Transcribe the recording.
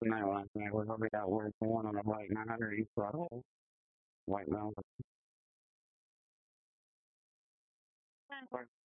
tonight last night. We're gonna be at work one on a white matter, East Butthole, White Mountain.